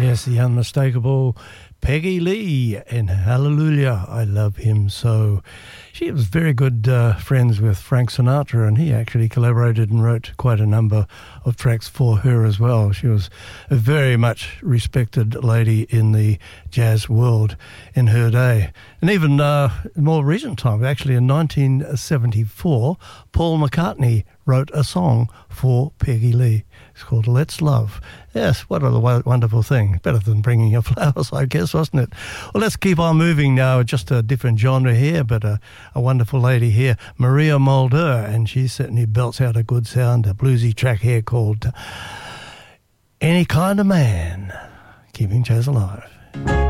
Yes, the unmistakable Peggy Lee in Hallelujah, I Love Him So. She was very good friends with Frank Sinatra, and he actually collaborated and wrote quite a number of tracks for her as well. She was a very much respected lady in the jazz world in her day. And even more recent time, actually in 1974, Paul McCartney wrote a song for Peggy Lee. It's called Let's Love. Yes, what a wonderful thing. Better than bringing her flowers, I guess, wasn't it? Well, let's keep on moving now. Just a different genre here, but a wonderful lady here, Maria Mulder, and she certainly belts out a good sound, a bluesy track here called Any Kind of Man, keeping jazz alive.